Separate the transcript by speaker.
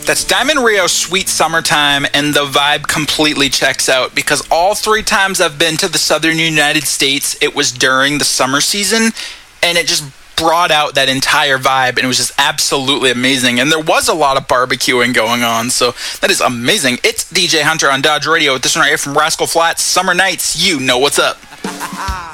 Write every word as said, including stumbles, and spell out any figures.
Speaker 1: That's Diamond Rio Sweet Summertime, and the vibe completely checks out because all three times I've been to the southern United States, it was during the summer season, and it just brought out that entire vibe, and it was just absolutely amazing. And there was a lot of barbecuing going on, so that is amazing. It's D J Hunter on Dodge Radio with this one right here from Rascal Flatts. Summer nights, you know what's up.